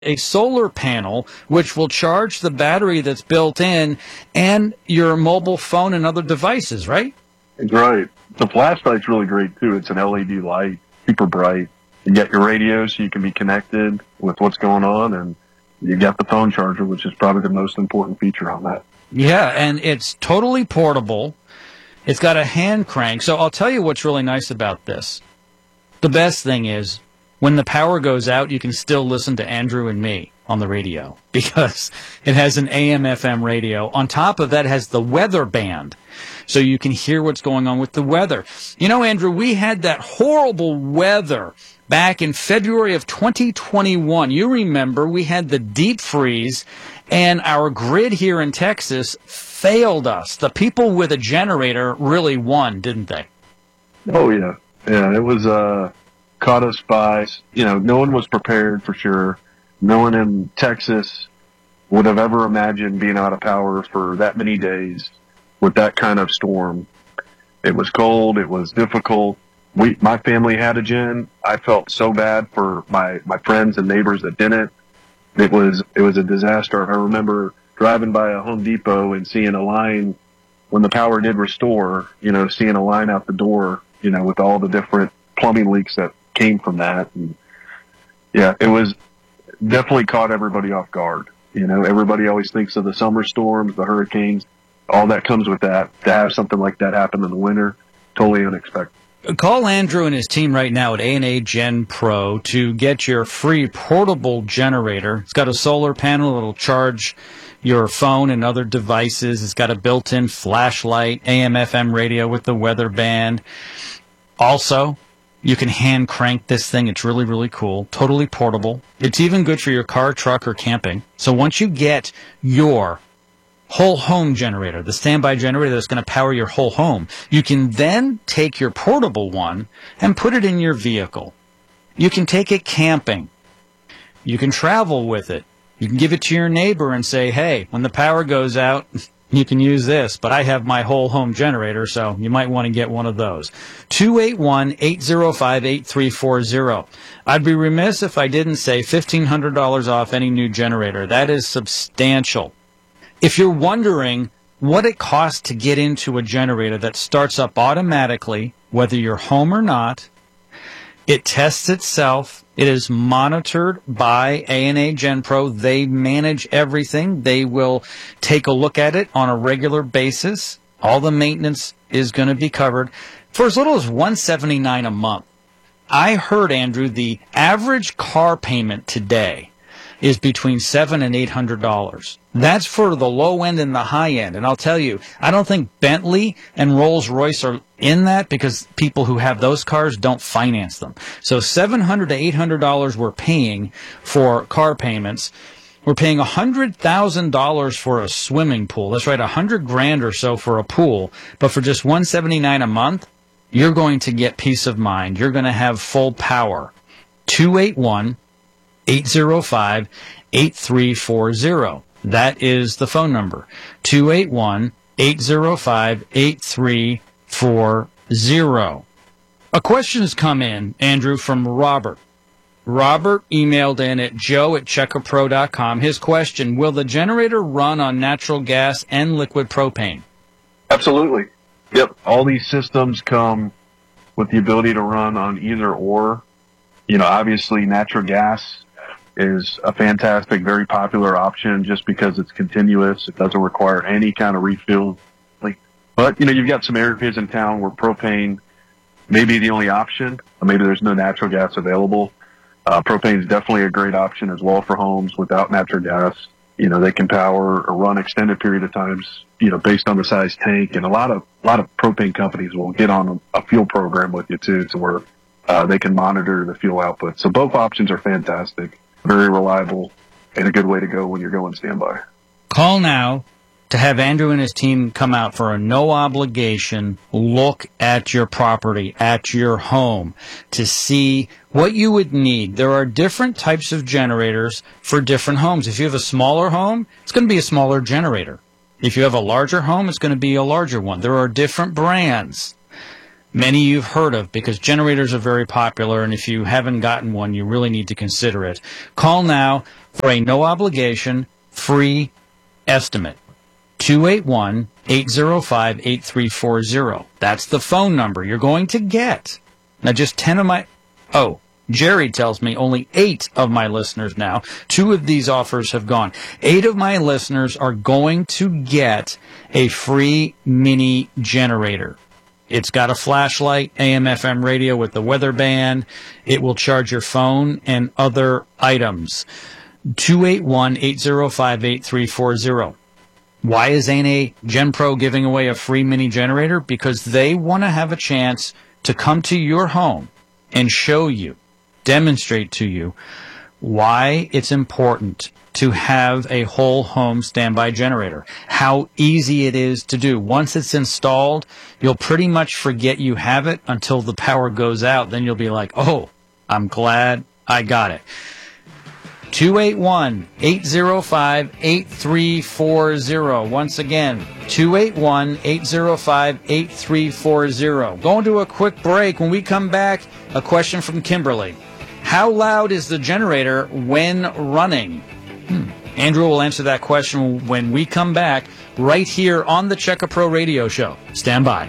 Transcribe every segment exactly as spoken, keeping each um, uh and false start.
a solar panel which will charge the battery that's built in and your mobile phone and other devices, right? Right. The flashlight's really great, too. It's an L E D light, super bright. You get your radio so you can be connected with what's going on, and you got the phone charger, which is probably the most important feature on that. Yeah, and it's totally portable. It's got a hand crank. So I'll tell you what's really nice about this. The best thing is, when the power goes out, you can still listen to Andrew and me on the radio because it has an A M F M radio. On top of that, it has the weather band, so you can hear what's going on with the weather. You know, Andrew, we had that horrible weather back in February of twenty twenty-one. You remember we had the deep freeze, and our grid here in Texas failed us. The people with a generator really won, didn't they? Oh, yeah. Yeah, it was... uh caught us by, you know, no one was prepared for sure. No one in Texas would have ever imagined being out of power for that many days with that kind of storm. It was cold. It was difficult. We, my family had a gen. I felt so bad for my, my friends and neighbors that didn't. It was, it was a disaster. I remember driving by a Home Depot and seeing a line when the power did restore, you know, seeing a line out the door, you know, with all the different plumbing leaks that came from that. And yeah, it was definitely caught everybody off guard. You know, everybody always thinks of the summer storms, the hurricanes, all that comes with that. To have something like that happen in the winter, totally unexpected. Call Andrew and his team right now at A and A Gen Pro to get your free portable generator. It's got a solar panel that'll charge your phone and other devices. It's got a built-in flashlight, A M F M radio with the weather band. Also, you can hand crank this thing. It's really, really cool. Totally portable. It's even good for your car, truck, or camping. So once you get your whole home generator, the standby generator that's going to power your whole home, you can then take your portable one and put it in your vehicle. You can take it camping. You can travel with it. You can give it to your neighbor and say, hey, when the power goes out, you can use this, but I have my whole home generator, so you might want to get one of those. two eight one, eight zero five, eight three four zero. I'd be remiss if I didn't say fifteen hundred dollars off any new generator. That is substantial. If you're wondering what it costs to get into a generator that starts up automatically, whether you're home or not, it tests itself. It is monitored by A and A Gen Pro. They manage everything. They will take a look at it on a regular basis. All the maintenance is going to be covered for as little as one hundred seventy-nine dollars a month. I heard, Andrew, the average car payment today is between seven hundred and eight hundred dollars. That's for the low end and the high end. And I'll tell you, I don't think Bentley and Rolls-Royce are in that because people who have those cars don't finance them. So seven hundred to eight hundred dollars we're paying for car payments. We're paying one hundred thousand dollars for a swimming pool. That's right, one hundred grand or so for a pool. But for just one hundred seventy-nine dollars a month, you're going to get peace of mind. You're going to have full power. two eight one, eight zero five, eight three four zero. That is the phone number. two eight one, eight zero five, eight three four zero. A question has come in, Andrew, from Robert. Robert emailed in at joe at checker pro dot com. His question, will the generator run on natural gas and liquid propane? Absolutely. Yep. All these systems come with the ability to run on either or. You know, obviously natural gas is a fantastic, very popular option just because it's continuous. It doesn't require any kind of refuel. But, you know, you've got some areas in town where propane may be the only option. Maybe there's no natural gas available. Uh, propane is definitely a great option as well for homes without natural gas. You know, they can power or run extended period of times, you know, based on the size tank. And a lot of, a lot of propane companies will get on a, a fuel program with you too, to where, uh, they can monitor the fuel output. So both options are fantastic, very reliable, and a good way to go when you're going standby. Call now to have Andrew and his team come out for a no-obligation look at your property, at your home, to see what you would need. There are different types of generators for different homes. If you have a smaller home, it's going to be a smaller generator. If you have a larger home, it's going to be a larger one. There are different brands. Many you've heard of because generators are very popular, and if you haven't gotten one, you really need to consider it. Call now for a no-obligation, free estimate. two eight one, eight zero five, eight three four zero. That's the phone number you're going to get. Now, just ten of my... Oh, Jerry tells me only eight of my listeners now. Two of these offers have gone. Eight of my listeners are going to get a free mini generator. It's got a flashlight, A M F M radio with the weather band. It will charge your phone and other items. two eight one, eight zero five, eight three four zero. Why is A and A GenPro giving away a free mini generator? Because they want to have a chance to come to your home and show you, demonstrate to you why it's important to have a whole home standby generator, how easy it is to do. Once it's installed, you'll pretty much forget you have it until the power goes out. Then you'll be like, oh, I'm glad I got it. two eight one, eight zero five, eight three four zero. Once again, two eight one, eight zero five, eight three four zero. Going to a quick break. When we come back, a question from Kimberly. How loud is the generator when running? Hmm. Andrew will answer that question when we come back right here on the Checka Pro Radio Show. Stand by.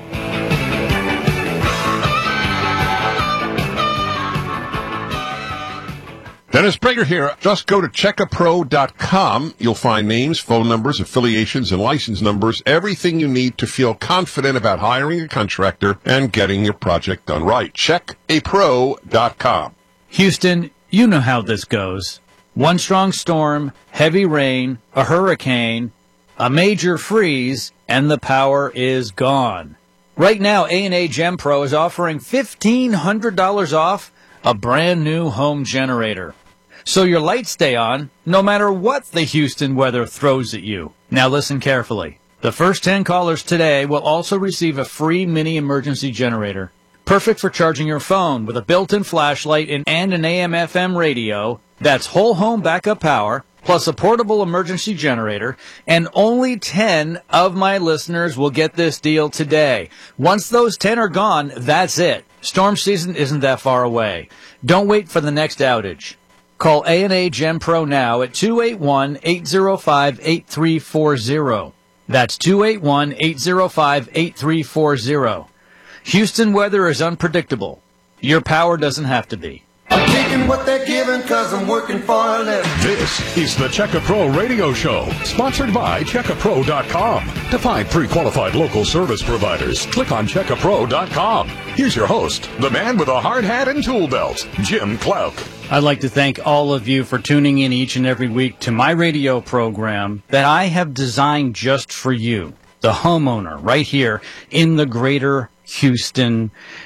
Dennis Prager here. Just go to checka pro dot com. You'll find names, phone numbers, affiliations, and license numbers, everything you need to feel confident about hiring a contractor and getting your project done right. check a pro dot com. Houston, you know how this goes. One strong storm, heavy rain, a hurricane, a major freeze, and the power is gone. Right now, A and A GenPro is offering fifteen hundred dollars off a brand new home generator. So your lights stay on no matter what the Houston weather throws at you. Now listen carefully. The first ten callers today will also receive a free mini emergency generator. Perfect for charging your phone with a built-in flashlight and an A M F M radio. That's whole home backup power, plus a portable emergency generator. And only ten of my listeners will get this deal today. Once those ten are gone, that's it. Storm season isn't that far away. Don't wait for the next outage. Call A and A GenPro now at two eight one, eight zero five, eight three four zero. That's two eight one, eight zero five, eight three four zero. Houston weather is unpredictable. Your power doesn't have to be. I'm taking what they're giving because I'm working for a living. This is the Checka Pro Radio Show, sponsored by checka pro dot com. To find pre-qualified local service providers, click on checka pro dot com. Here's your host, the man with a hard hat and tool belt, Jim Clouk. I'd like to thank all of you for tuning in each and every week to my radio program that I have designed just for you, the homeowner, right here in the greater Houston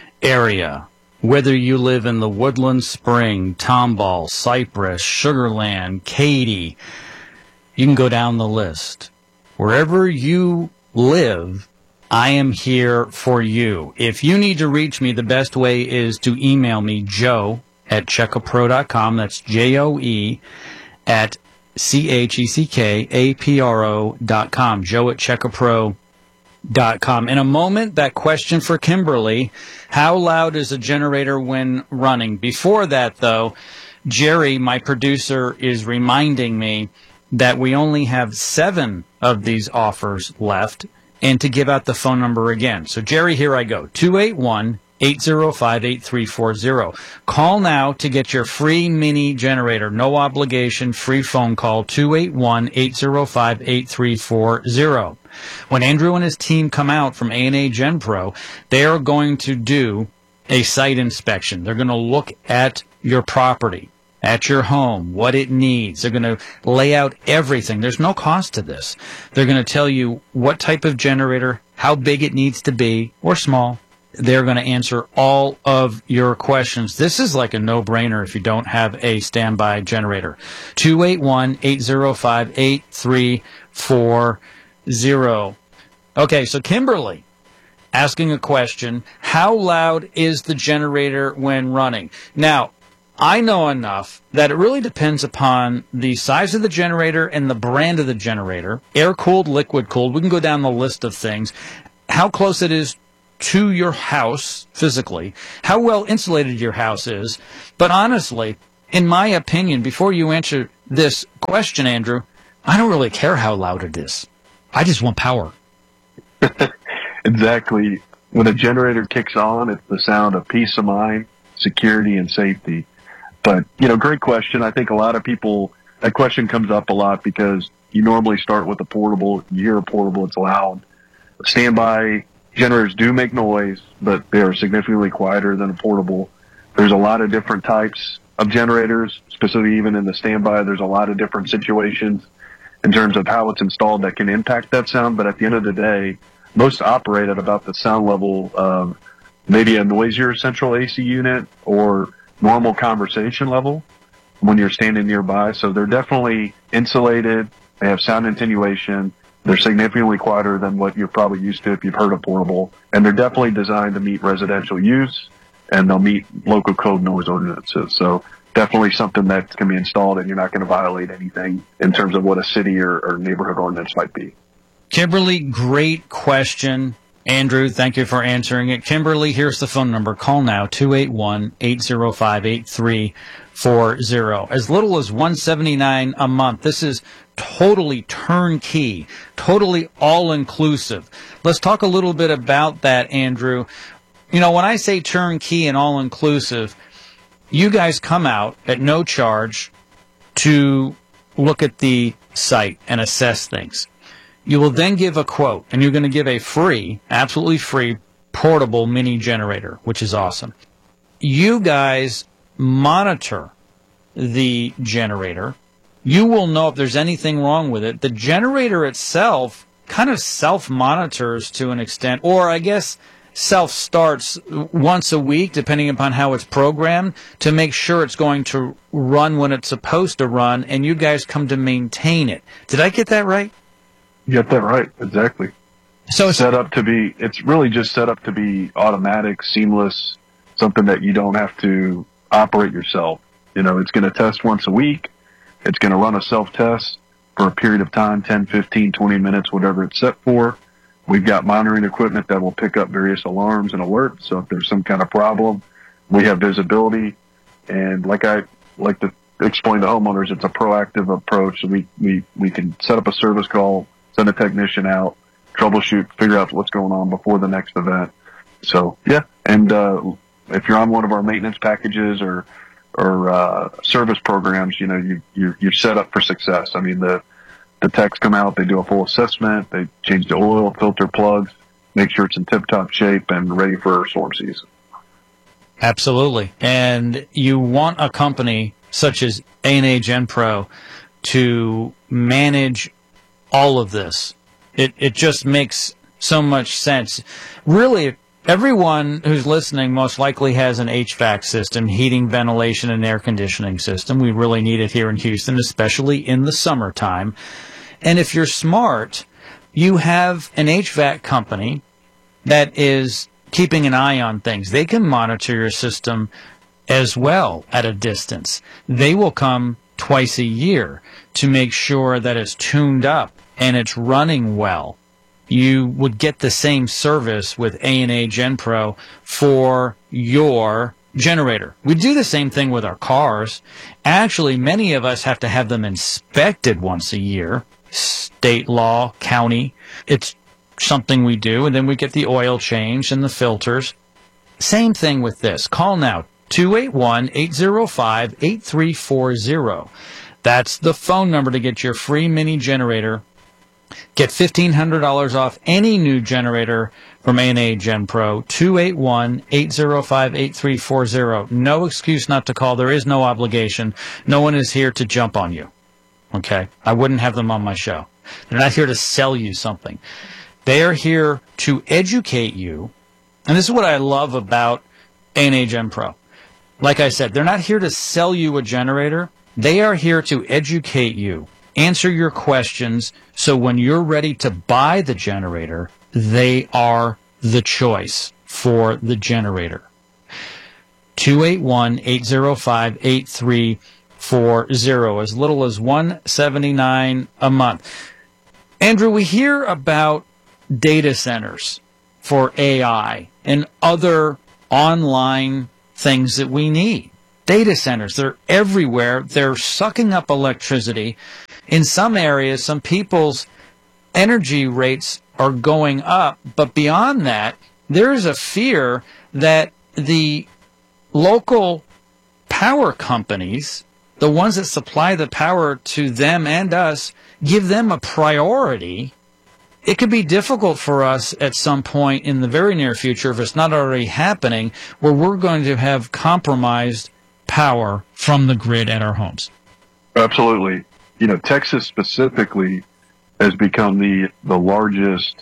area. Whether you live in the Woodland Spring, Tomball, Cypress, Sugarland, Katy, you can go down the list. Wherever you live, I am here for you. If you need to reach me, the best way is to email me, Joe at checka pro dot com. That's J O E at C H E C K A P R O dot com. Joe at checka pro dot com. In a moment, that question for Kimberly, how loud is a generator when running? Before that, though, Jerry, my producer, is reminding me that we only have seven of these offers left, and to give out the phone number again. So, Jerry, here I go. two eight one, eight zero five, eight three four zero. Call now to get your free mini generator. No obligation, free phone call, two eight one, eight zero five, eight three four zero. When Andrew and his team come out from A and A GenPro, they are going to do a site inspection. They're going to look at your property, at your home, what it needs. They're going to lay out everything. There's no cost to this. They're going to tell you what type of generator, how big it needs to be, or small. They're going to answer all of your questions. This is like a no-brainer if you don't have a standby generator. two eight one, eight zero five, eight three four zero. Okay, so Kimberly asking a question, how loud is the generator when running? Now, I know enough that it really depends upon the size of the generator and the brand of the generator. Air-cooled, liquid-cooled, we can go down the list of things. How close it is to your house physically, how well insulated your house is. But honestly, in my opinion, before you answer this question, Andrew, I don't really care how loud it is. I just want power. Exactly. When a generator kicks on, it's the sound of peace of mind, security, and safety. But, you know, great question. I think a lot of people, that question comes up a lot because you normally start with a portable. You hear a portable, it's loud. Standby generators do make noise, but they are significantly quieter than a portable. There's a lot of different types of generators, specifically even in the standby. There's a lot of different situations in terms of how it's installed that can impact that sound. But at the end of the day, most operate at about the sound level of maybe a noisier central A C unit or normal conversation level when you're standing nearby. So they're definitely insulated. They have sound attenuation. They're significantly quieter than what you're probably used to if you've heard a portable. And they're definitely designed to meet residential use, and they'll meet local code noise ordinances. So definitely something that can be installed, and you're not going to violate anything in terms of what a city or, or neighborhood ordinance might be. Kimberly, great question. Andrew, thank you for answering it. Kimberly, here's the phone number. Call now, two eight one, eight zero five, eight three four zero. As little as one hundred seventy-nine dollars a month. This is totally turnkey, totally all-inclusive. Let's talk a little bit about that, Andrew. You know, when I say turnkey and all-inclusive, you guys come out at no charge to look at the site and assess things. You will then give a quote, and you're going to give a free, absolutely free, portable mini generator, which is awesome. You guys monitor the generator. You will know if there's anything wrong with it. The generator itself kind of self-monitors to an extent, or I guess self-starts once a week, depending upon how it's programmed, to make sure it's going to run when it's supposed to run, and you guys come to maintain it. Did I get that right? You got that right. Exactly. So it's set up to be, it's really just set up to be automatic, seamless, something that you don't have to operate yourself. You know, it's going to test once a week. It's going to run a self-test for a period of time, ten, fifteen, twenty minutes, whatever it's set for. We've got monitoring equipment that will pick up various alarms and alerts. So if there's some kind of problem, we have visibility. And like I like to explain to homeowners, it's a proactive approach. So we, we, we can set up a service call, send a technician out, troubleshoot, figure out what's going on before the next event. So, yeah. And uh, if you're on one of our maintenance packages or or uh, service programs, you know, you, you, you're set up for success. I mean, the, the techs come out, they do a full assessment, they change the oil, filter plugs, make sure it's in tip-top shape and ready for storm season. Absolutely. And you want a company such as A and A GenPro to manage all of this. It it just makes so much sense. Really, everyone who's listening most likely has an H V A C system, heating, ventilation, and air conditioning system. We really need it here in Houston, especially in the summertime. And if you're smart, you have an H V A C company that is keeping an eye on things. They can monitor your system as well at a distance. They will come twice a year to make sure that it's tuned up and it's running well. You would get the same service with A and A GenPro for your generator. We do the same thing with our cars. Actually, many of us have to have them inspected once a year. State law, county, it's something we do. And then we get the oil changed and the filters. Same thing with this. Call now, two eight one, eight zero five, eight three four zero. That's the phone number to get your free mini generator. Get fifteen hundred dollars off any new generator from A and A GenPro, two eight one, eight zero five, eight three four zero. No excuse not to call. There is no obligation. No one is here to jump on you. Okay? I wouldn't have them on my show. They're not here to sell you something. They are here to educate you. And this is what I love about A and A GenPro. Like I said, they're not here to sell you a generator. They are here to educate you, answer your questions, so when you're ready to buy the generator, they are the choice for the generator. two eight one, eight zero five, eight three four zero, as little as one hundred seventy-nine dollars a month. Andrew, we hear about data centers for A I and other online things that we need. Data centers, they're everywhere. They're sucking up electricity. In some areas, some people's energy rates are going up, but beyond that, there is a fear that the local power companies, the ones that supply the power to them and us, give them a priority. It could be difficult for us at some point in the very near future, if it's not already happening, where we're going to have compromised power from the grid at our homes. Absolutely. You know, Texas specifically has become the, the largest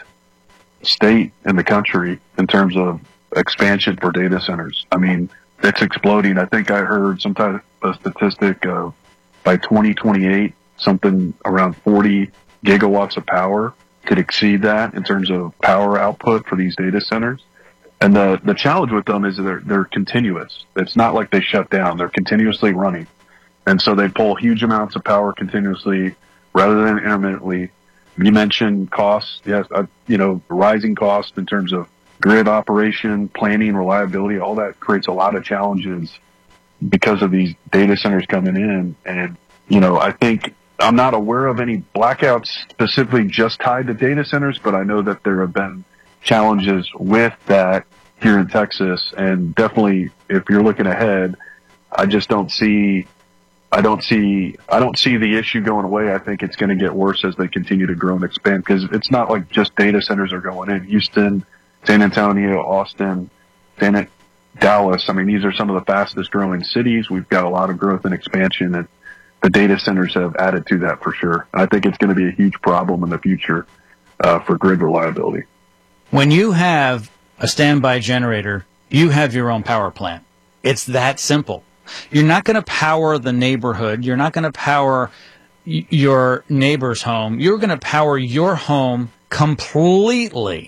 state in the country in terms of expansion for data centers. I mean, it's exploding. I think I heard some type of statistic of by twenty twenty-eight, something around forty gigawatts of power could exceed that in terms of power output for these data centers. And the, the challenge with them is they're, they're continuous. It's not like they shut down. They're continuously running. And so they pull huge amounts of power continuously rather than intermittently. You mentioned costs. Yes, uh, you know, rising costs in terms of grid operation, planning, reliability, all that creates a lot of challenges because of these data centers coming in. And, you know, I think I'm not aware of any blackouts specifically just tied to data centers, but I know that there have been challenges with that here in Texas. And definitely, if you're looking ahead, I just don't see, I don't see, I don't see the issue going away. I think it's going to get worse as they continue to grow and expand, because it's not like just data centers are going in. Houston, San Antonio, Austin, San, Dallas. I mean, these are some of the fastest growing cities. We've got a lot of growth and expansion, and the data centers have added to that for sure. I think it's going to be a huge problem in the future uh, for grid reliability. When you have a standby generator, you have your own power plant. It's that simple. You're not going to power the neighborhood. You're not going to power y- your neighbor's home. You're going to power your home completely.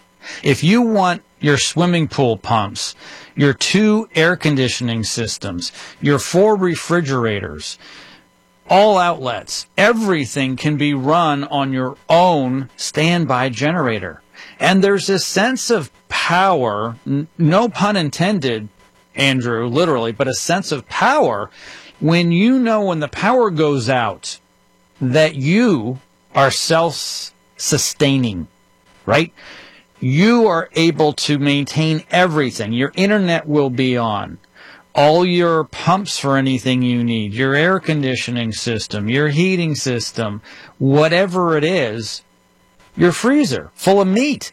If you want your swimming pool pumps, your two air conditioning systems, your four refrigerators, all outlets, everything can be run on your own standby generator. And there's this sense of power, n- no pun intended, Andrew, literally, but a sense of power when you know when the power goes out that you are self-sustaining, right? You are able to maintain everything. Your internet will be on. All your pumps for anything you need, your air conditioning system, your heating system, whatever it is, your freezer full of meat.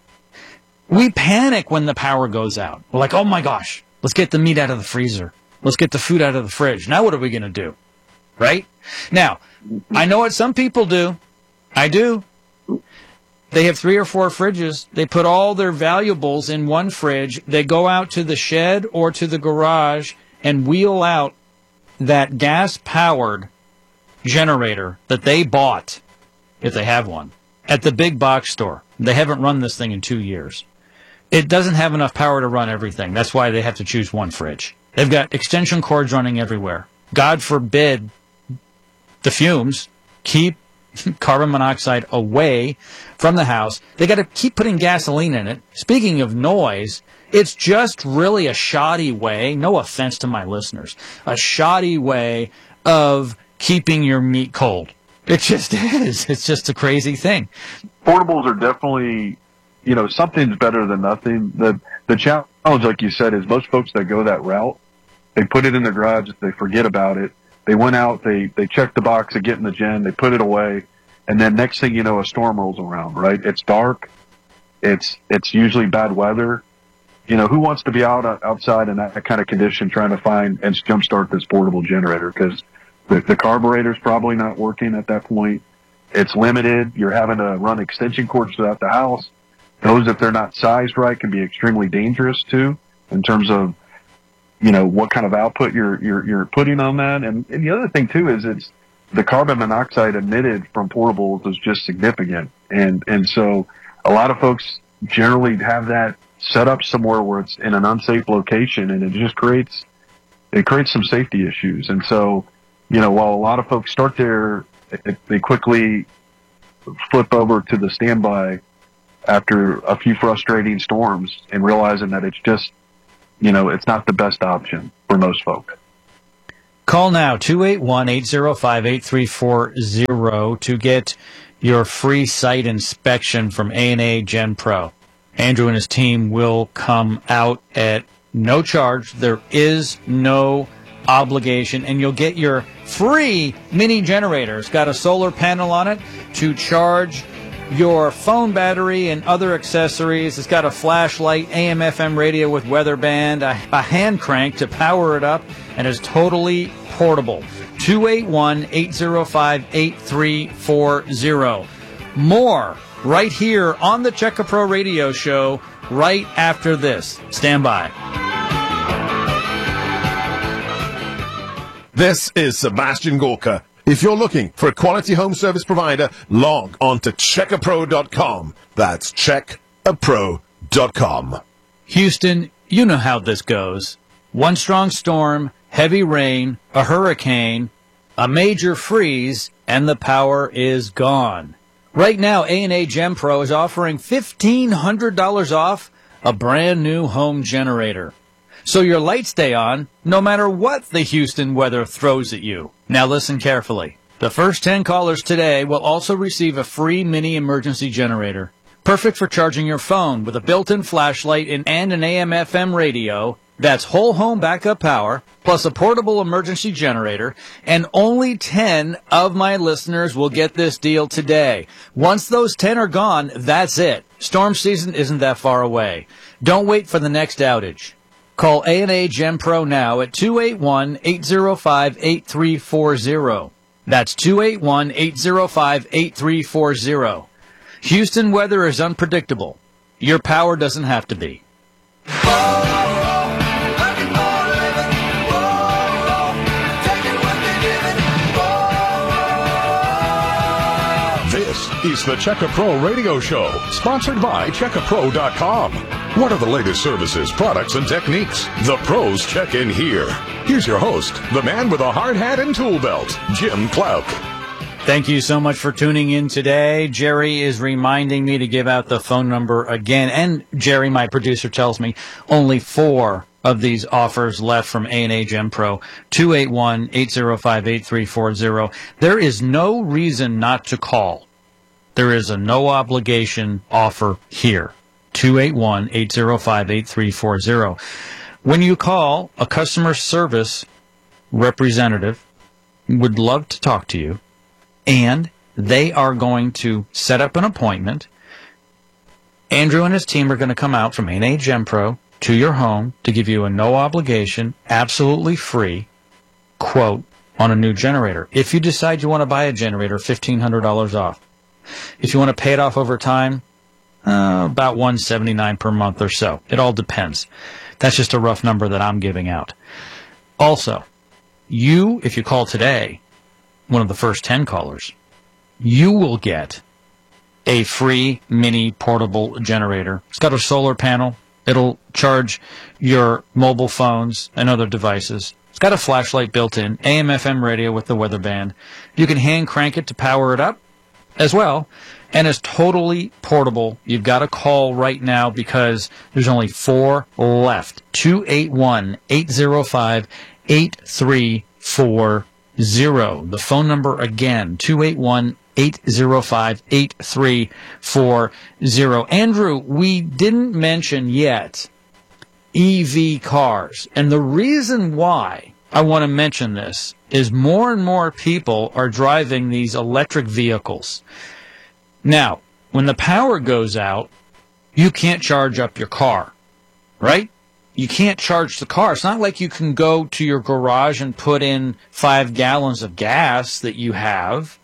We panic when the power goes out. We're like, oh my gosh, let's get the meat out of the freezer. Let's get the food out of the fridge. Now what are we going to do? Right? Now, I know what some people do. I do. They have three or four fridges. They put all their valuables in one fridge. They go out to the shed or to the garage and wheel out that gas-powered generator that they bought, if they have one, at the big box store. They haven't run this thing in two years. It doesn't have enough power to run everything. That's why they have to choose one fridge. They've got extension cords running everywhere. God forbid the fumes keep carbon monoxide away from the house. They got to keep putting gasoline in it. Speaking of noise, it's just really a shoddy way, no offense to my listeners, a shoddy way of keeping your meat cold. It just is. It's just a crazy thing. Portables are definitely, you know, something's better than nothing. The the challenge, like you said, is most folks that go that route, they put it in their garage, they forget about it. They went out, they, they checked the box to get in the gen, they put it away, and then next thing you know, a storm rolls around, right? It's dark. It's, it's usually bad weather. You know, who wants to be out outside in that kind of condition trying to find and jumpstart this portable generator? Because the, the carburetor's probably not working at that point. It's limited. You're having to run extension cords throughout the house. Those, if they're not sized right, can be extremely dangerous too, in terms of, you know, what kind of output you're, you're, you're putting on that. And, and the other thing too is it's, the carbon monoxide emitted from portables is just significant. And, and so a lot of folks generally have that set up somewhere where it's in an unsafe location, and it just creates, it creates some safety issues. And so, you know, while a lot of folks start there, it, they quickly flip over to the standby after a few frustrating storms and realizing that it's just, you know, it's not the best option for most folk. Call now, two eight one, eight zero five, eight three four zero, to get your free site inspection from A and A Gen Pro. Andrew and his team will come out at no charge. There is no obligation, and you'll get your free mini generator. It's got a solar panel on it to charge your phone battery and other accessories. It's got a flashlight, A M F M radio with weather band, a, a hand crank to power it up, and is totally portable. two eight one, eight zero five, eight three four zero. More right here on the Checka Pro Radio Show right after this. Stand by. This is Sebastian Gorka. If you're looking for a quality home service provider, log on to check a pro dot com. That's check a pro dot com. Houston, you know how this goes. One strong storm, heavy rain, a hurricane, a major freeze, and the power is gone. Right now, A and A Gen Pro is offering fifteen hundred dollars off a brand new home generator, so your lights stay on no matter what the Houston weather throws at you. Now listen carefully. The first ten callers today will also receive a free mini emergency generator, perfect for charging your phone with a built-in flashlight and an A M F M radio. That's whole home backup power, plus a portable emergency generator, and only ten of my listeners will get this deal today. Once those ten are gone, that's it. Storm season isn't that far away. Don't wait for the next outage. Call A and A Gen Pro now at two eight one, eight zero five, eight three four zero. That's two eight one, eight zero five, eight three four zero. Houston weather is unpredictable. Your power doesn't have to be. This is the Checka Pro Radio Show, sponsored by Checka Pro dot com. What are the latest services, products, and techniques? The pros check in here. Here's your host, the man with a hard hat and tool belt, Jim Clouk. Thank you so much for tuning in today. Jerry is reminding me to give out the phone number again. And Jerry, my producer, tells me only four of these offers left from A and A Gen Pro. two eight one, eight zero five, eight three four zero. There is no reason not to call. There is a no obligation offer here. two eight one, eight zero five, eight three four zero. When you call, a customer service representative would love to talk to you, and they are going to set up an appointment. Andrew and his team are going to come out from A and A Gen Pro to your home to give you a no obligation, absolutely free quote on a new generator. If you decide you want to buy a generator, fifteen hundred dollars off. If you want to pay it off over time, uh, about one hundred seventy-nine dollars per month or so. It all depends. That's just a rough number that I'm giving out. Also, you, if you call today, one of the first ten callers, you will get a free mini portable generator. It's got a solar panel. It'll charge your mobile phones and other devices. It's got a flashlight built in, A M F M radio with the weather band. You can hand crank it to power it up as well, and it's totally portable. You've got to call right now because there's only four left. two eight one, eight zero five, eight three four zero. The phone number again, two eight one, eight zero five, eight three four zero. Andrew, we didn't mention yet E V cars. And the reason why I want to mention this is more and more people are driving these electric vehicles. Now, when the power goes out, you can't charge up your car, right? You can't charge the car. It's not like you can go to your garage and put in five gallons of gas that you have.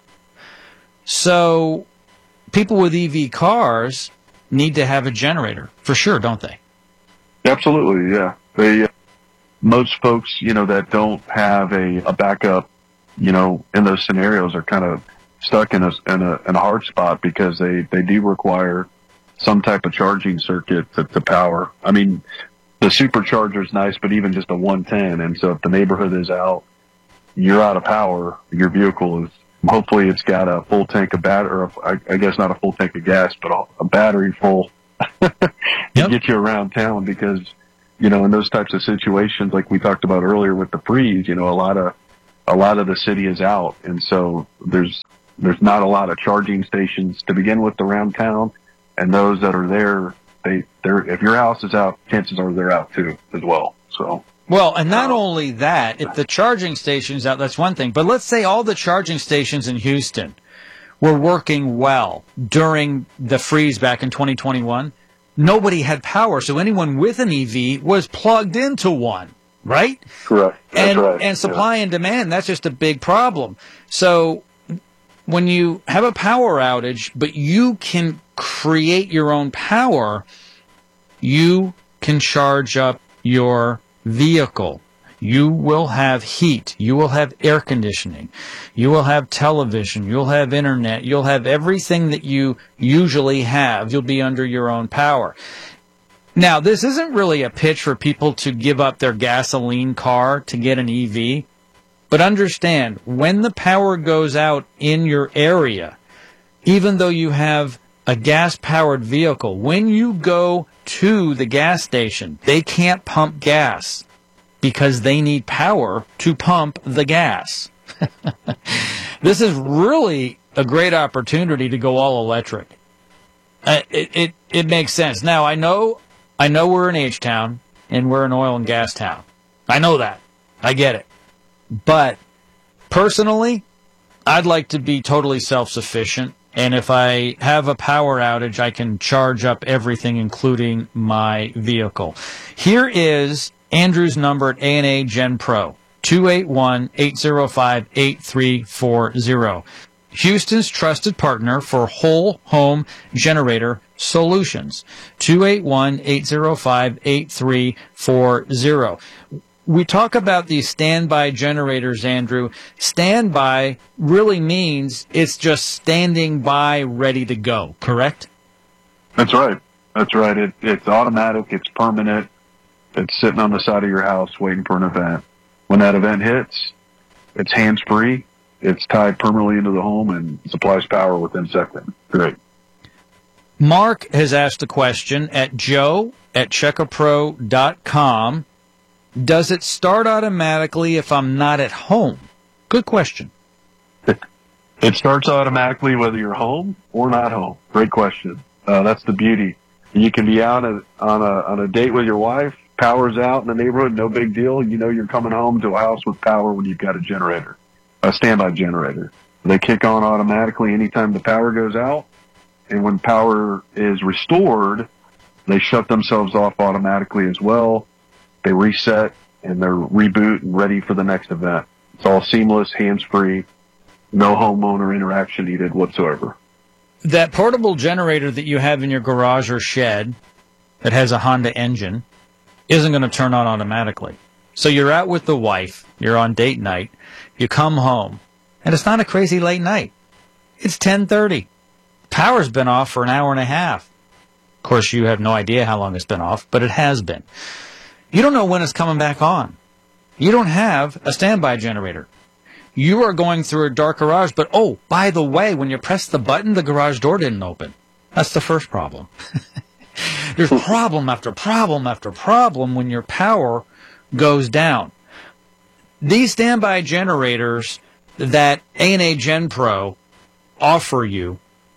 So people with E V cars need to have a generator for sure, don't they? Absolutely, yeah. They, uh, most folks, you know, that don't have a, a backup, you know, in those scenarios are kind of stuck in a, in a, in a hard spot because they, they do require some type of charging circuit to, to power. I mean, the supercharger is nice, but even just a one ten. And so if the neighborhood is out, you're out of power, your vehicle is, hopefully it's got a full tank of bat, or a, I, I guess not a full tank of gas, but a, a battery full to Yep. get you around town. Because, you know, in those types of situations, like we talked about earlier with the freeze, you know, a lot of, a lot of the city is out. And so there's, there's not a lot of charging stations to begin with around town. And those that are there, they, they're, if your house is out, chances are they're out too, as well. So. Well, and not only that, if the charging station's out, that's one thing. But let's say all the charging stations in Houston were working well during the freeze back in twenty twenty-one. Nobody had power, so anyone with an E V was plugged into one, right? Correct. That's And, right. and supply and demand, that's just a big problem. So when you have a power outage, but you can create your own power, you can charge up your vehicle. You will have heat. You will have air conditioning. You will have television. You'll have internet. You'll have everything that you usually have. You'll be under your own power. Now, this isn't really a pitch for people to give up their gasoline car to get an E V. But understand, when the power goes out in your area, even though you have a gas-powered vehicle, when you go to the gas station, they can't pump gas because they need power to pump the gas. This is really a great opportunity to go all electric. Uh, it, it it makes sense. Now, I know I know we're in H-Town and we're an oil and gas town. I know that. I get it. But personally, I'd like to be totally self-sufficient. And if I have a power outage, I can charge up everything, including my vehicle. Here is Andrew's number at A and A Gen Pro, two eight one, eight zero five, eight three four zero. Houston's trusted partner for whole home generator solutions, two eight one, eight zero five, eight three four zero. We talk about these standby generators, Andrew. Standby really means it's just standing by, ready to go, correct? That's right. That's right. It, it's automatic. It's permanent. It's sitting on the side of your house waiting for an event. When that event hits, it's hands-free. It's tied permanently into the home and supplies power within seconds. Great. Mark has asked a question at joe at checka pro dot com. Does it start automatically if I'm not at home? Good question. It starts automatically whether you're home or not home. Great question. Uh, that's the beauty. You can be out on a, on a date with your wife, power's out in the neighborhood, no big deal. You know you're coming home to a house with power when you've got a generator, a standby generator. They kick on automatically anytime the power goes out, and when power is restored, they shut themselves off automatically as well. They reset, and they're reboot and ready for the next event. It's all seamless, hands-free, no homeowner interaction needed whatsoever. That portable generator that you have in your garage or shed that has a Honda engine isn't going to turn on automatically. So you're out with the wife, you're on date night, you come home, and it's not a crazy late night. It's ten thirty. Power's been off for an hour and a half. Of course, you have no idea how long it's been off, but it has been. You don't know when it's coming back on. You don't have a standby generator. You are going through a dark garage, but oh, by the way, when you press the button, the garage door didn't open. That's the first problem. There's problem after problem after problem when your power goes down. These standby generators that A and A Gen Pro offer you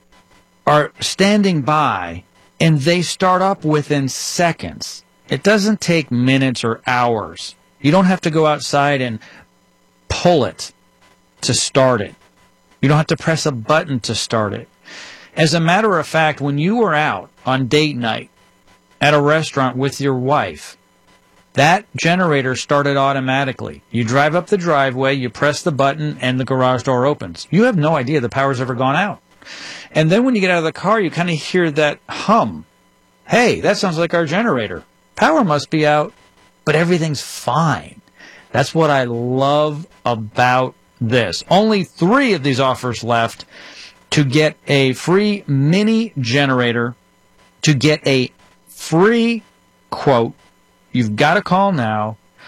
are standing by, and they start up within seconds. It doesn't take minutes or hours. You don't have to go outside and pull it to start it. You don't have to press a button to start it. As a matter of fact, when you were out on date night at a restaurant with your wife, that generator started automatically. You drive up the driveway, you press the button, and the garage door opens. You have no idea the power's ever gone out. And then when you get out of the car, you kind of hear that hum. Hey, that sounds like our generator. Power must be out, but everything's fine. That's what I love about this. Only three of these offers left to get a free mini generator, to get a free quote. You've got to call now,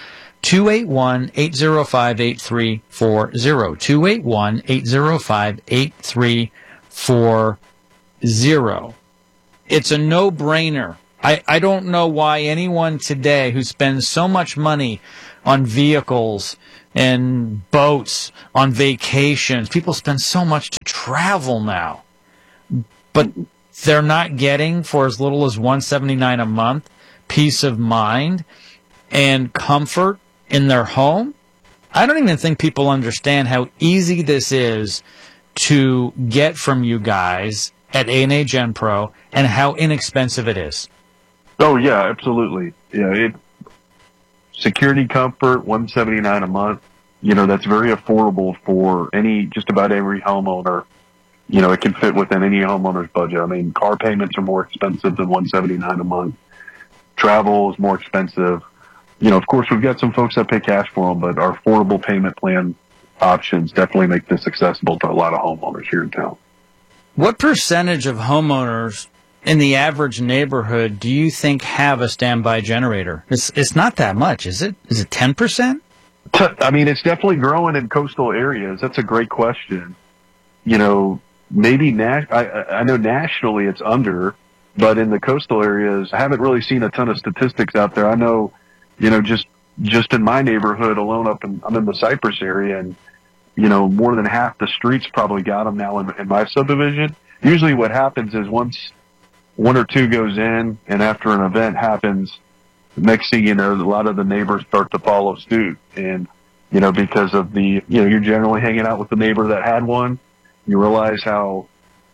two eight one, eight zero five, eight three four zero. two eight one, eight zero five, eight three four zero. It's a no-brainer. I, I don't know why anyone today who spends so much money on vehicles and boats, on vacations, people spend so much to travel now, but they're not getting, for as little as one hundred seventy-nine dollars a month, peace of mind and comfort in their home. I don't even think people understand how easy this is to get from you guys at A and A Gen Pro and how inexpensive it is. Oh yeah, absolutely. Yeah, it security comfort, one hundred seventy-nine dollars a month. You know, that's very affordable for any, just about every homeowner. You know, it can fit within any homeowner's budget. I mean, car payments are more expensive than one hundred seventy-nine dollars a month. Travel is more expensive. You know, of course, we've got some folks that pay cash for them, but our affordable payment plan options definitely make this accessible to a lot of homeowners here in town. What percentage of homeowners in the average neighborhood do you think have a standby generator? It's it's not that much, is it? Is it ten percent? I mean, it's definitely growing in coastal areas. That's a great question. You know, maybe na- I, I know nationally it's under, but in the coastal areas, I haven't really seen a ton of statistics out there. I know, you know, just just in my neighborhood alone, up in I'm in the Cypress area, and you know, more than half the streets probably got them now in, in my subdivision. Usually, what happens is once one or two goes in, and after an event happens, next thing you know, a lot of the neighbors start to follow suit. And, you know, because of the, you know, you're generally hanging out with the neighbor that had one, you realize how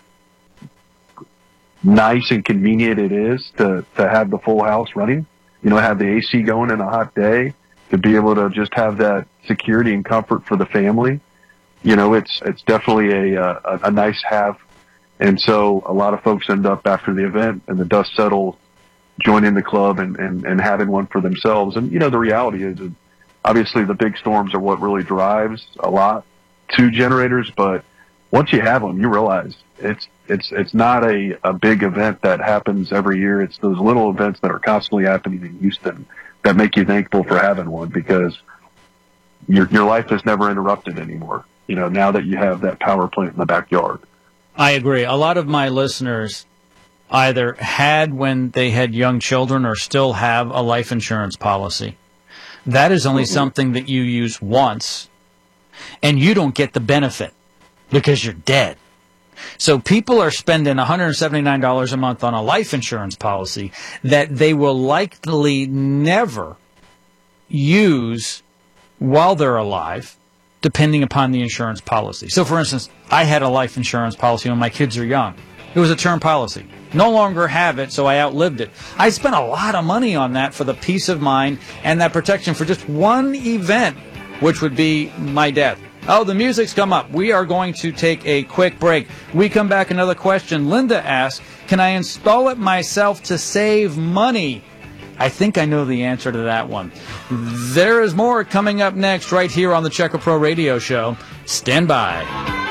nice and convenient it is to, to have the full house running, you know, have the A C going in a hot day, to be able to just have that security and comfort for the family. You know, it's, it's definitely a, a, a nice have. And so a lot of folks end up after the event and the dust settles, joining the club and, and, and having one for themselves. And, you know, the reality is, obviously the big storms are what really drives a lot to generators, but once you have them, you realize it's, it's, it's not a, a big event that happens every year. It's those little events that are constantly happening in Houston that make you thankful for having one, because your, your life is never interrupted anymore. You know, now that you have that power plant in the backyard. I agree. A lot of my listeners either had when they had young children or still have a life insurance policy. That is only mm-hmm. something that you use once, and you don't get the benefit because you're dead. So people are spending one hundred seventy-nine dollars a month on a life insurance policy that they will likely never use while they're alive, depending upon the insurance policy. So, for instance, I had a life insurance policy when my kids are young. It was a term policy. No longer have it, so I outlived it. I spent a lot of money on that for the peace of mind and that protection for just one event, which would be my death. Oh, the music's come up. We are going to take a quick break. We come back, another question. Linda asks, can I install it myself to save money? I think I know the answer to that one. There is more coming up next right here on the Checker Pro Radio Show. Stand by.